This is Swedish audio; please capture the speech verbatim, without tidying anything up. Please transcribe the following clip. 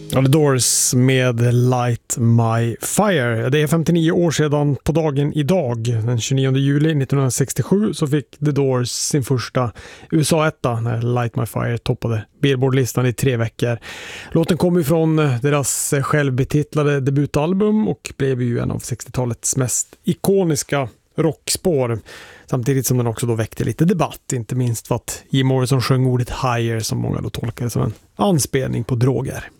The Doors med Light My Fire. Det är femtionio år sedan på dagen idag. Den tjugonionde juli nittonhundrasextiosju så fick The Doors sin första U S A-etta när Light My Fire toppade Billboard-listan i tre veckor. Låten kom ifrån deras självbetitlade debutalbum och blev ju en av sextiotalets mest ikoniska rockspår. Samtidigt som den också då väckte lite debatt, inte minst för att Jim Morrison sjöng ordet higher som många då tolkade som en anspelning på droger.